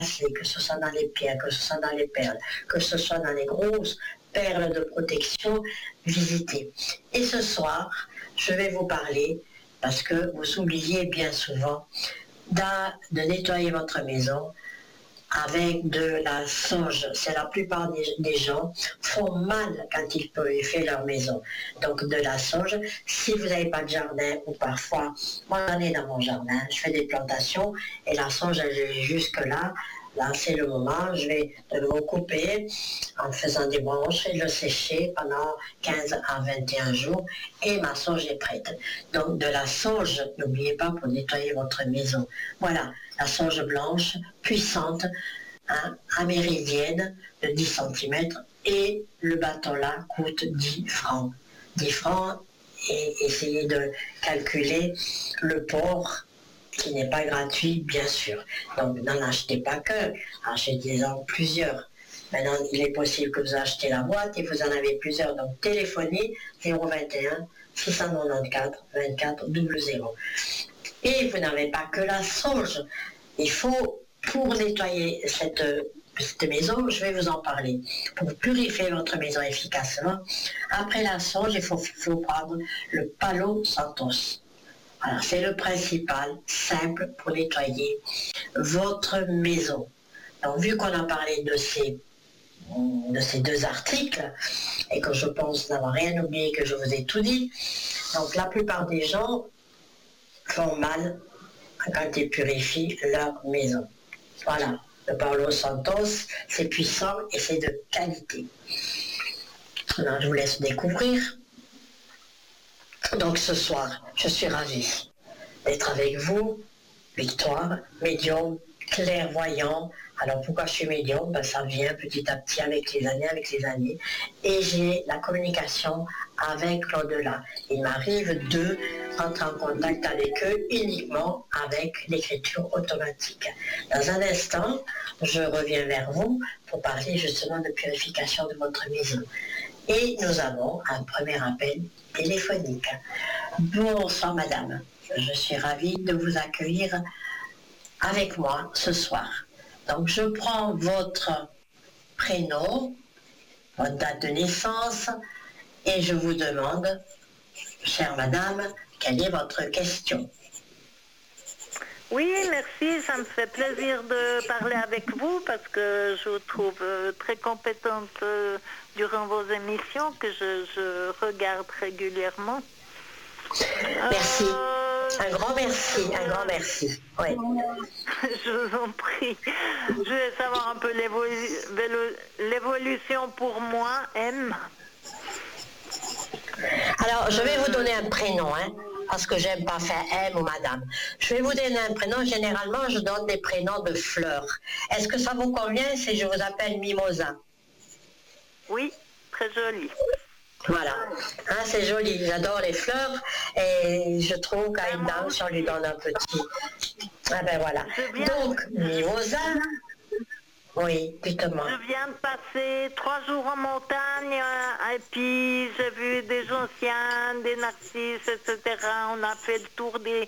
que ce soit dans les pierres, que ce soit dans les perles, que ce soit dans les grosses perles de protection, visitez. Et ce soir, je vais vous parler, parce que vous oubliez bien souvent, de nettoyer votre maison avec de la sauge. C'est la plupart des gens font mal quand ils purifient leur maison. Donc de la sauge, si vous n'avez pas de jardin, ou parfois, moi j'en ai dans mon jardin, je fais des plantations et la sauge elle est jusque là. Là, c'est le moment, je vais le couper en faisant des branches et le sécher pendant 15 à 21 jours et ma sauge est prête. Donc de la sauge, n'oubliez pas pour nettoyer votre maison. Voilà, la sauge blanche, puissante, hein, améridienne de 10 cm et le bâton là coûte 10 francs. 10 francs et essayez de calculer le port qui n'est pas gratuit, bien sûr. Donc, n'en achetez pas qu'un, achetez-en plusieurs. Maintenant, il est possible que vous achetez la boîte et vous en avez plusieurs. Donc, téléphonez 021 694 24 00. Et vous n'avez pas que la sauge. Il faut, pour nettoyer cette maison, je vais vous en parler. Pour purifier votre maison efficacement, après la sauge, il faut prendre le Palo Santos. Alors, c'est le principal, simple pour nettoyer votre maison. Donc, vu qu'on a parlé de ces 2 articles, et que je pense n'avoir rien oublié, que je vous ai tout dit, donc la plupart des gens font mal quand ils purifient leur maison. Voilà, le Palo Santos, c'est puissant et c'est de qualité. Alors, je vous laisse découvrir. Donc ce soir, je suis ravie d'être avec vous, Victoire, médium, clairvoyant. Alors pourquoi je suis médium? Ben, ça vient petit à petit avec les années. Et j'ai la communication avec l'au-delà. Il m'arrive de rentrer en contact avec eux uniquement avec l'écriture automatique. Dans un instant, je reviens vers vous pour parler justement de purification de votre maison. Et nous avons un premier appel téléphonique. Bonsoir madame, je suis ravie de vous accueillir avec moi ce soir. Donc je prends votre prénom, votre date de naissance et je vous demande, chère madame, quelle est votre question? Oui, merci, ça me fait plaisir de parler avec vous parce que je vous trouve très compétente durant vos émissions que je regarde régulièrement. Merci, un grand merci. Oui. Je vous en prie. Je vais savoir un peu l'évolution pour moi, M. Alors, je vais vous donner un prénom, parce que j'aime pas faire M ou madame. Je vais vous donner un prénom. Généralement, je donne des prénoms de fleurs. Est-ce que ça vous convient si je vous appelle Mimosa? Oui, très joli. Voilà, c'est joli. J'adore les fleurs et je trouve qu'à une dame, si on lui donne un petit... Ah ben voilà. Donc, Mimosa... Oui, dites-moi. Je viens de passer 3 jours en montagne et puis j'ai vu des gentianes, des narcisses, etc. On a fait le tour des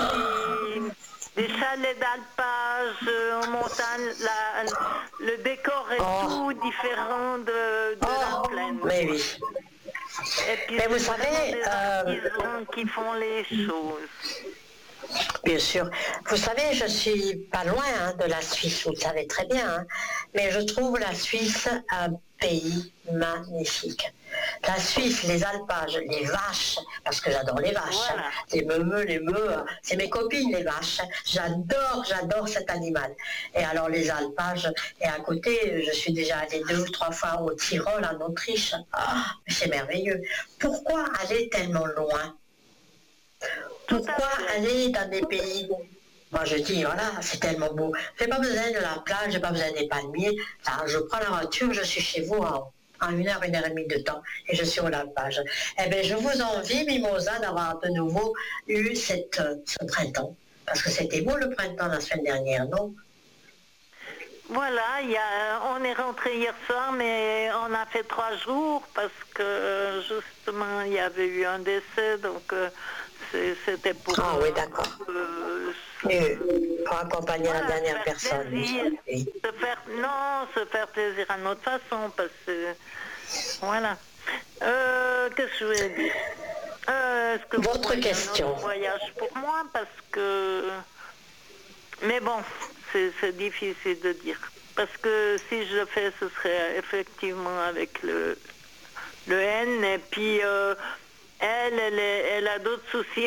chalets d'alpage en montagne. Le décor est tout différent de la plaine. Mais oui. Et puis mais vous savez, des artisans qui font les choses. Bien sûr. Vous savez, je suis pas loin de la Suisse, vous le savez très bien, mais je trouve la Suisse un pays magnifique. La Suisse, les alpages, les vaches, parce que j'adore les vaches, voilà. Les meux, c'est mes copines les vaches. J'adore cet animal. Et alors les alpages, et à côté, je suis déjà allée 2 ou 3 fois au Tyrol, en Autriche. C'est merveilleux. Pourquoi aller tellement loin? Pourquoi aller dans des pays? Moi je dis, voilà, c'est tellement beau. J'ai pas besoin de la plage, j'ai pas besoin des palmiers. Là, je prends la voiture, je suis chez vous en 1 heure et demie de temps et je suis au alpage. Eh bien, je vous envie, Mimosa, d'avoir de nouveau eu ce printemps. Parce que c'était beau le printemps la semaine dernière, non? Voilà, on est rentré hier soir, mais on a fait 3 jours parce que justement il y avait eu un décès, donc C'était pour... Ah oui, d'accord. Pour accompagner la dernière personne. Oui. Se faire plaisir à notre façon, parce que... Voilà. Qu'est-ce que je voulais dire? Est-ce que Votre question. Un autre voyage pour moi, parce que... Mais bon, c'est difficile de dire. Parce que si je le fais, ce serait effectivement avec le N, et puis elle a d'autres soucis.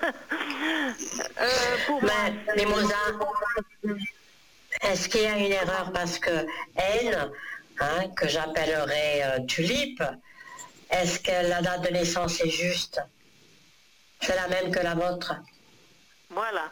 Pour mais Mimosa, est-ce qu'il y a une erreur parce que N, que j'appellerai Tulipe, est-ce que la date de naissance est juste? C'est la même que la vôtre? Voilà.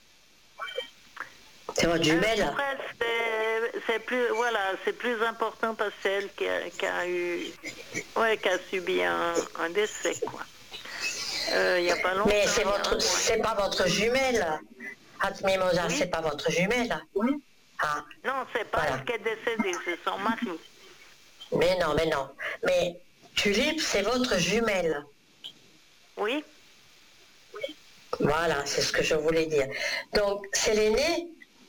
C'est votre jumelle? Après, c'est plus important parce que c'est elle qui a subi un décès, quoi. Il n'y a pas longtemps. Mais c'est pas votre jumelle. Mimosa, oui. C'est pas votre jumelle. Oui. Ah. Non, c'est pas elle qui est décédée, c'est son mari. Mais non. Mais Tulipe, c'est votre jumelle. Oui. Voilà, c'est ce que je voulais dire. Donc, c'est l'aîné?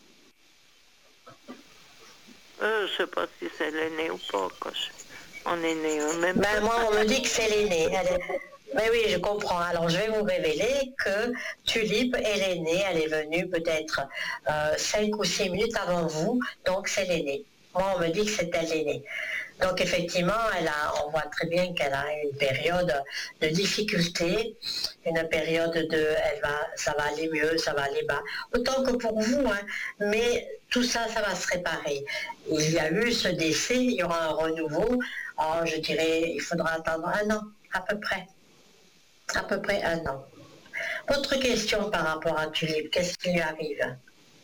Je sais pas si c'est l'aîné ou pas. On est né même. Ben, moi, on me dit que c'est l'aîné. Mais oui, je comprends. Alors, je vais vous révéler que Tulipe est l'aînée. Elle est venue peut-être 5 ou 6 minutes avant vous. Donc, c'est l'aîné. Moi, on me dit que c'était l'aîné. Donc, effectivement, on voit très bien qu'elle a une période de difficulté, une période ça va aller mieux, ça va aller bas. Autant que pour vous, mais tout ça, ça va se réparer. Il y a eu ce décès, il y aura un renouveau. Je dirais, il faudra attendre 1 an, à peu près. À peu près 1 an. Autre question par rapport à Tulipe, qu'est-ce qui lui arrive?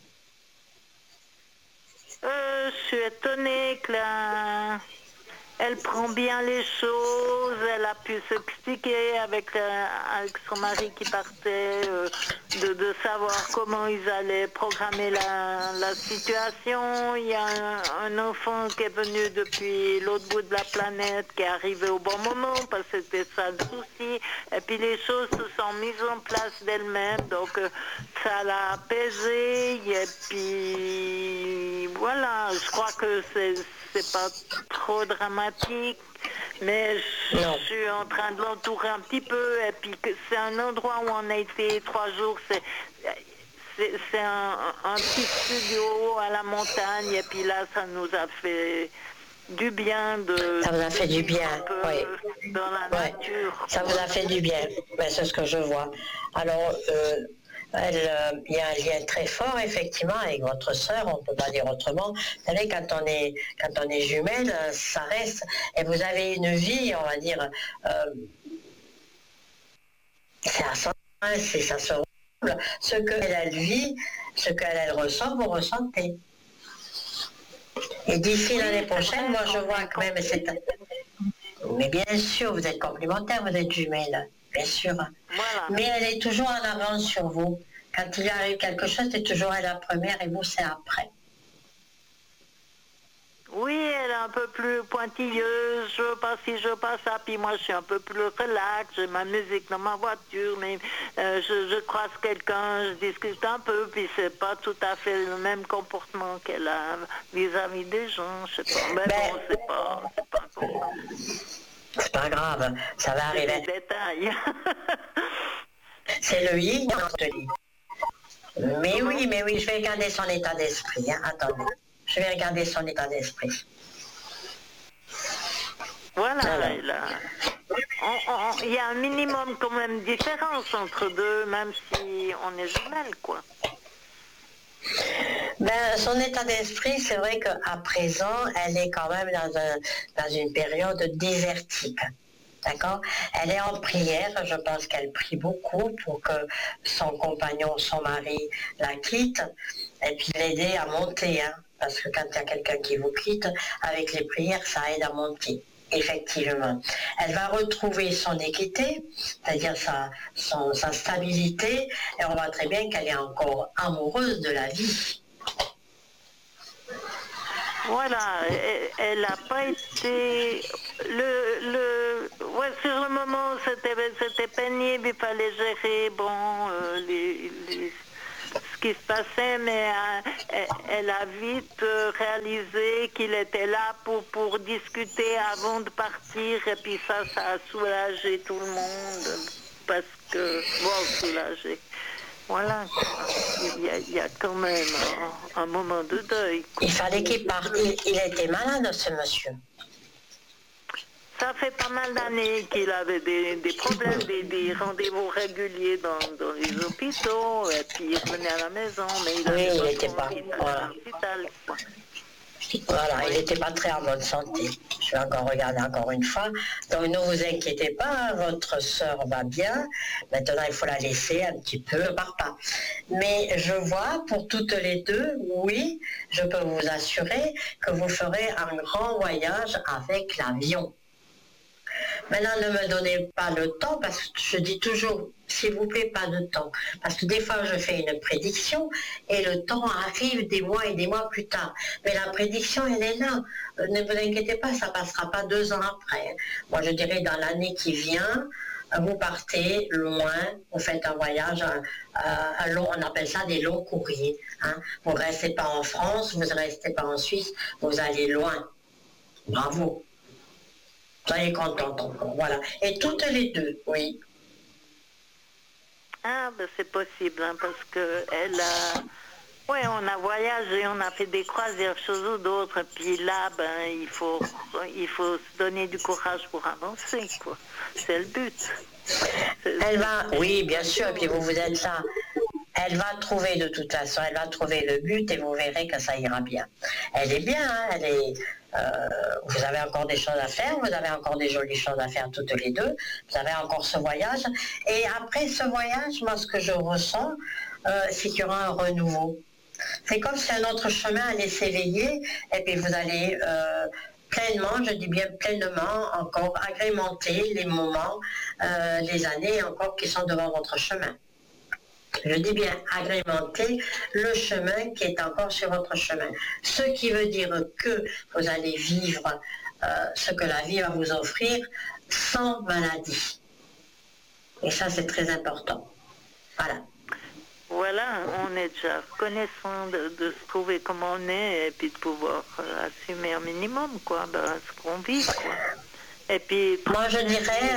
Je suis étonnée que elle prend bien les choses, elle a pu s'expliquer avec son mari qui partait, de savoir comment ils allaient programmer la situation. Il y a un enfant qui est venu depuis l'autre bout de la planète, qui est arrivé au bon moment, parce que c'était ça le souci. Et puis les choses se sont mises en place d'elles-mêmes, donc ça l'a apaisé. Et puis voilà, je crois que c'est pas trop dramatique, mais je suis en train de l'entourer un petit peu, et puis que c'est un endroit où on a été 3 jours, c'est un petit studio à la montagne, et puis là ça nous a fait du bien ça vous a fait du bien, oui. Dans la nature. Ça vous a fait du bien, c'est ce que je vois. Alors, il y a un lien très fort, effectivement, avec votre sœur, on ne peut pas dire autrement. Vous savez, quand on est jumelle, ça reste, et vous avez une vie, on va dire, c'est à sens, ça se roule. Ce qu'elle vit, ce qu'elle ressent, vous ressentez. Et d'ici l'année prochaine, moi je vois que même c'est... Mais bien sûr, vous êtes complémentaires, vous êtes jumelles, bien sûr. Voilà. Mais elle est toujours en avance sur vous. Quand il arrive quelque chose, c'est toujours elle la première et vous, c'est après. Oui, elle est un peu plus pointilleuse, je veux pas ci, je veux pas ça, puis moi je suis un peu plus relax, j'ai ma musique dans ma voiture, mais je croise quelqu'un, je discute un peu, puis c'est pas tout à fait le même comportement qu'elle a vis-à-vis des gens, je sais pas, mais bon, c'est pas important. C'est pas grave, ça va arriver. C'est des détails. C'est le yin, mais oui, je vais regarder son état d'esprit, attendez. Je vais regarder son état d'esprit. Voilà, il y a un minimum quand même de différence entre deux, même si on est jumelles, quoi. Son état d'esprit, c'est vrai qu'à présent, elle est quand même dans une période désertique. D'accord? Elle est en prière, je pense qu'elle prie beaucoup pour que son compagnon, son mari, la quitte, et puis l'aider à monter, parce que quand il y a quelqu'un qui vous quitte, avec les prières, ça aide à monter. Effectivement. Elle va retrouver son équité, c'est-à-dire sa stabilité, et on voit très bien qu'elle est encore amoureuse de la vie. Voilà, elle n'a pas été... ouais, sur le moment, c'était pénible, il fallait gérer, ce qui se passait, mais elle a vite réalisé qu'il était là pour discuter avant de partir, et puis ça a soulagé tout le monde, parce que, soulagé. Voilà, quoi. Il y a quand même un moment de deuil, quoi. Il fallait qu'il parte. Il était malade, ce monsieur. Ça fait pas mal d'années qu'il avait des problèmes, des rendez-vous réguliers dans les hôpitaux, et puis il revenait à la maison, mais il n'était pas. Voilà. Voilà, il n'était pas très en bonne santé. Je vais encore regarder encore une fois. Donc ne vous inquiétez pas, votre sœur va bien. Maintenant, il faut la laisser un petit peu, elle ne part pas. Mais je vois pour toutes les deux, oui, je peux vous assurer que vous ferez un grand voyage avec l'avion. Maintenant, ne me donnez pas le temps, parce que je dis toujours, s'il vous plaît, pas de temps. Parce que des fois, je fais une prédiction et le temps arrive des mois et des mois plus tard. Mais la prédiction, elle est là. Ne vous inquiétez pas, ça ne passera pas 2 ans après. Moi, je dirais dans l'année qui vient, vous partez loin, vous faites un voyage, on appelle ça des longs courriers. Hein. Vous ne restez pas en France, vous ne restez pas en Suisse, vous allez loin. Bravo. Soyez contente encore, voilà. Et toutes les deux, oui. Ah, ben c'est possible, hein, parce que elle a... Oui, on a voyagé, on a fait des croisières, choses ou d'autres, puis là, il faut se donner du courage pour avancer, quoi. C'est le but. Elle va, oui, bien sûr, et puis vous êtes là. Elle va trouver de toute façon, elle va trouver le but et vous verrez que ça ira bien. Elle est bien, hein, vous avez encore des choses à faire, vous avez encore des jolies choses à faire toutes les deux, vous avez encore ce voyage. Et après ce voyage, moi ce que je ressens, c'est qu'il y aura un renouveau. C'est comme si un autre chemin allait s'éveiller et puis vous allez pleinement, je dis bien pleinement, encore agrémenter les moments, les années encore qui sont devant votre chemin. Je dis bien agrémenter le chemin qui est encore sur votre chemin. Ce qui veut dire que vous allez vivre ce que la vie va vous offrir sans maladie. Et ça, c'est très important. Voilà. Voilà, on est déjà reconnaissant de se trouver comme on est et puis de pouvoir assumer un minimum, quoi, ce qu'on vit, quoi. Et puis... Moi, je dirais...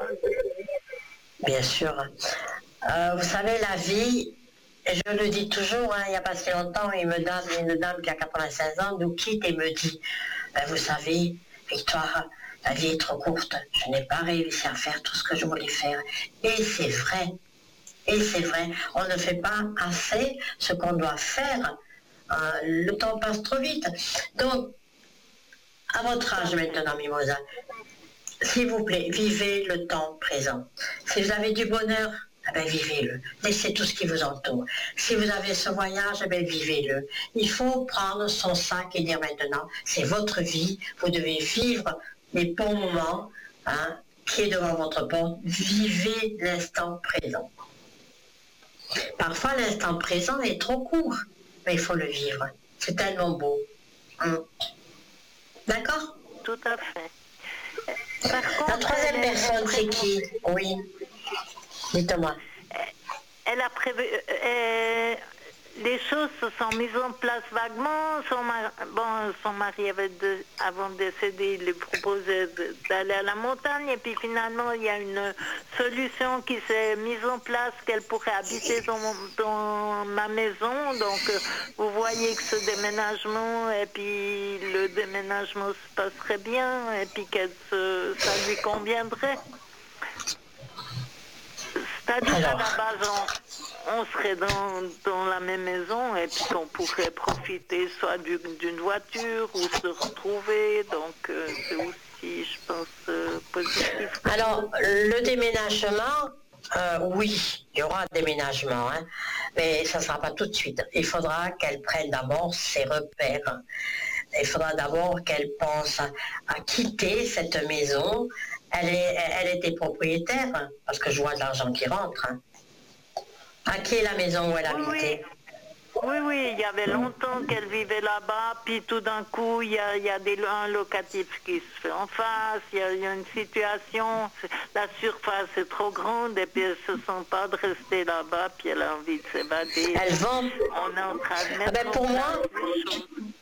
bien sûr... vous savez, la vie, je le dis toujours, hein, il n'y a pas si longtemps, une dame qui a 85 ans nous quitte et me dit, vous savez, Victoire, la vie est trop courte, je n'ai pas réussi à faire tout ce que je voulais faire. Et c'est vrai, on ne fait pas assez ce qu'on doit faire. Le temps passe trop vite. Donc, à votre âge maintenant, Mimosa, s'il vous plaît, vivez le temps présent. Si vous avez du bonheur, vivez-le. Laissez tout ce qui vous entoure. Si vous avez ce voyage, vivez-le. Il faut prendre son sac et dire maintenant, c'est votre vie, vous devez vivre les bons moments, hein, qui est devant votre porte. Vivez l'instant présent. Parfois, l'instant présent est trop court, mais il faut le vivre. C'est tellement beau. D'accord ? Tout à fait. Par contre, la troisième personne, c'est qui ? Oui. Dites-moi. Elle a prévu... les choses se sont mises en place vaguement. Son mari avait avant de décéder, il lui proposait d'aller à la montagne. Et puis finalement, il y a une solution qui s'est mise en place, qu'elle pourrait habiter dans ma maison. Donc, vous voyez que ce déménagement, et puis le déménagement se passerait bien, et puis ça lui conviendrait. C'est-à-dire qu'à la base, on serait dans la même maison et puis qu'on pourrait profiter soit d'une voiture ou se retrouver. Donc, c'est aussi, je pense, positif. Alors, le déménagement, oui, il y aura un déménagement, hein, mais ça ne sera pas tout de suite. Il faudra qu'elle prenne d'abord ses repères. Il faudra d'abord qu'elle pense à quitter cette maison. Elle était propriétaire, hein, parce que je vois de l'argent qui rentre. Hein. À qui est la maison où elle habitait ? Oui, il y avait longtemps qu'elle vivait là-bas, puis tout d'un coup, il y a un locatif qui se fait en face, il y a une situation, la surface est trop grande, et puis elle se sent pas de rester là-bas, puis elle a envie de s'évader. Elle vend. On est en train de Ah mettre ben, pour en moi, place des choses.